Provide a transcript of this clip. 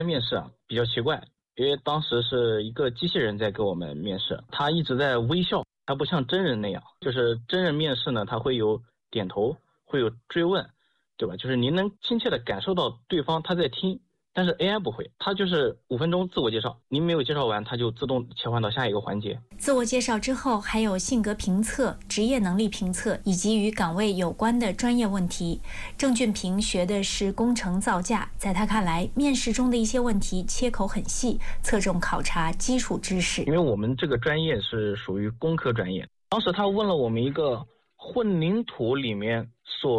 面试啊比较奇怪，因为当时是一个机器人在给我们面试，他一直在微笑，他不像真人那样，就是真人面试呢，他会有点头，会有追问，对吧？就是您能亲切地感受到对方他在听。但是 AI 不会，它就是5分钟自我介绍，您没有介绍完，它就自动切换到下一个环节。 自我介绍之后，还有性格评测、职业能力评测以及与岗位有关的专业问题。郑俊平学的是工程造价，在他看来，面试中的一些问题切口很细，侧重考察基础知识。 因为我们这个专业是属于工科专业，当时他问了我们一个混凝土里面所